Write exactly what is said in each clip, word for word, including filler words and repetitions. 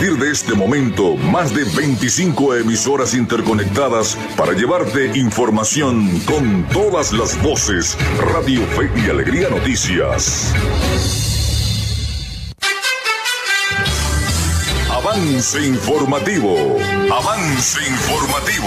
partir de este momento, más de veinticinco emisoras interconectadas para llevarte información con todas las voces. Radio Fe y Alegría Noticias. Avance informativo. Avance informativo.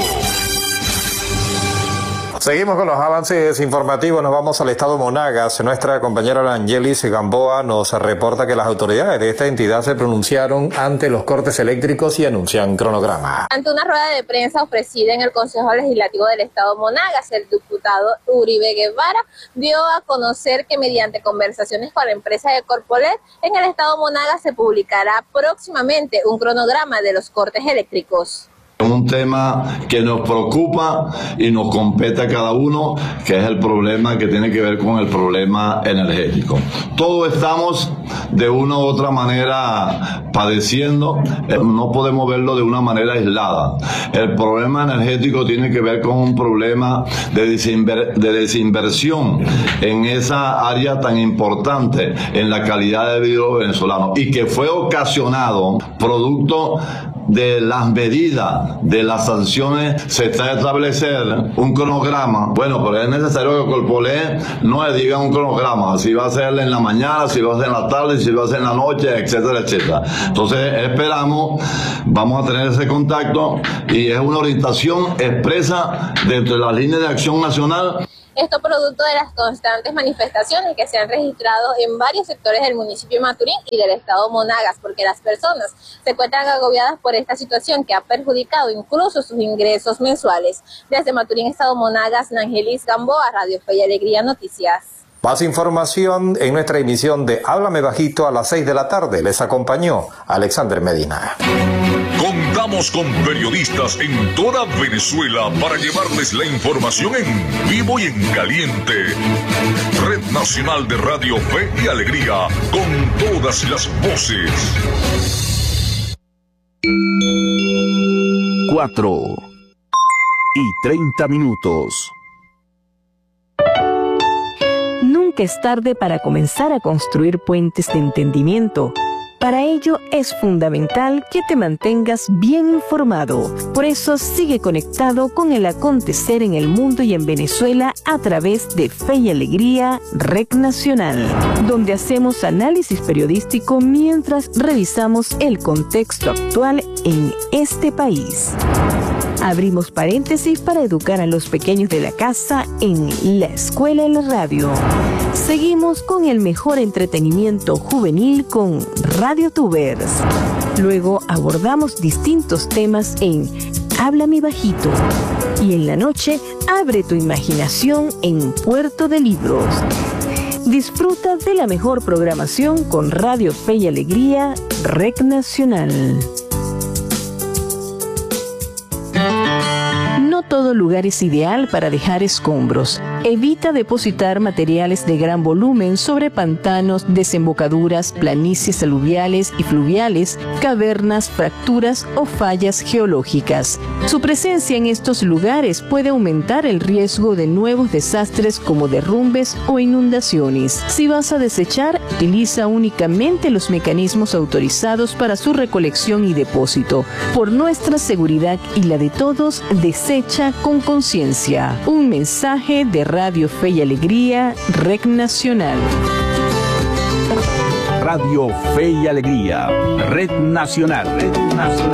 Seguimos con los avances informativos, nos vamos al estado Monagas. Nuestra compañera Angelis Gamboa nos reporta que las autoridades de esta entidad se pronunciaron ante los cortes eléctricos y anuncian cronograma. Ante una rueda de prensa ofrecida en el Consejo Legislativo del estado Monagas, el diputado Uribe Guevara dio a conocer que mediante conversaciones con la empresa de Corpolet, en el estado Monagas se publicará próximamente un cronograma de los cortes eléctricos. Un tema que nos preocupa y nos compete a cada uno, que es el problema que tiene que ver con el problema energético. Todos estamos de una u otra manera padeciendo, no podemos verlo de una manera aislada. El problema energético tiene que ver con un problema de, desinver de desinversión en esa área tan importante en la calidad de vida venezolano y que fue ocasionado producto de las medidas, de las sanciones. Se está a establecer un cronograma. Bueno, pero es necesario que Corpolet no le diga un cronograma, si va a ser en la mañana, si va a ser en la tarde, si va a ser en la noche, etcétera, etcétera. Entonces esperamos, vamos a tener ese contacto y es una orientación expresa dentro de las líneas de acción nacional. Esto producto de las constantes manifestaciones que se han registrado en varios sectores del municipio de Maturín y del estado Monagas, porque las personas se encuentran agobiadas por esta situación que ha perjudicado incluso sus ingresos mensuales. Desde Maturín, estado Monagas, Angelis Gamboa, Radio Fe y Alegría Noticias. Más información en nuestra emisión de Háblame Bajito a las seis de la tarde. Les acompañó Alexander Medina. Contamos con periodistas en toda Venezuela para llevarles la información en vivo y en caliente. Red Nacional de Radio Fe y Alegría, con todas las voces. Cuatro y treinta minutos. Nunca es tarde para comenzar a construir puentes de entendimiento. Para ello es fundamental que te mantengas bien informado. Por eso sigue conectado con el acontecer en el mundo y en Venezuela a través de Fe y Alegría Red Nacional, donde hacemos análisis periodístico mientras revisamos el contexto actual en este país. Abrimos paréntesis para educar a los pequeños de la casa en la escuela en la radio. Seguimos con el mejor entretenimiento juvenil con Radio Tubers. Luego abordamos distintos temas en Háblame Bajito. Y en la noche, abre tu imaginación en Puerto de Libros. Disfruta de la mejor programación con Radio Fe y Alegría Red Nacional. No todo lugar es ideal para dejar escombros. Evita depositar materiales de gran volumen sobre pantanos, desembocaduras, planicies aluviales y fluviales, cavernas, fracturas o fallas geológicas. Su presencia en estos lugares puede aumentar el riesgo de nuevos desastres como derrumbes o inundaciones. Si vas a desechar, utiliza únicamente los mecanismos autorizados para su recolección y depósito. Por nuestra seguridad y la de todos, desecha con conciencia. Un mensaje de Radio Fe y Alegría, Red Nacional. Radio Fe y Alegría, Red Nacional. Red Nacional.